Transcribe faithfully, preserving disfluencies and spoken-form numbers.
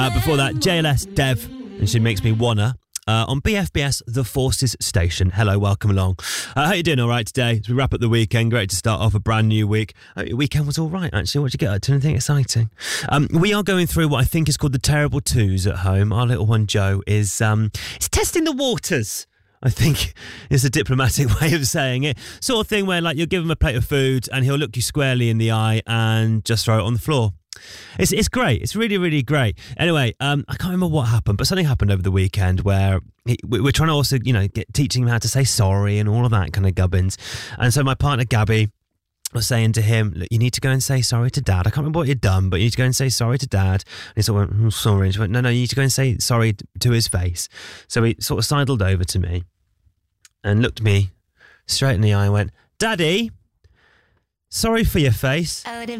Uh, before that, J L S Dev, and She Makes Me Wanna. Uh, on B F B S, The Forces Station. Hello, welcome along. Uh, how you doing all right today? As we wrap up the weekend, great to start off a brand new week. Uh, your weekend was all right, actually. What did you get up to? Anything exciting? Um, we are going through what I think is called the terrible twos at home. Our little one, Joe, is um, is testing the waters, I think is a diplomatic way of saying it. Sort of thing where like you'll give him a plate of food and he'll look you squarely in the eye and just throw it on the floor. It's it's great. It's really, really great. Anyway, um, I can't remember what happened, but something happened over the weekend where he, we're trying to also, you know, get, teaching him how to say sorry and all of that kind of gubbins. And so my partner, Gabby, was saying to him, look, you need to go and say sorry to Dad. I can't remember what you'd done, but you need to go and say sorry to Dad. And he sort of went, oh, sorry. And she went, no, no, you need to go and say sorry to his face. So he sort of sidled over to me and looked me straight in the eye and went, Daddy, sorry for your face.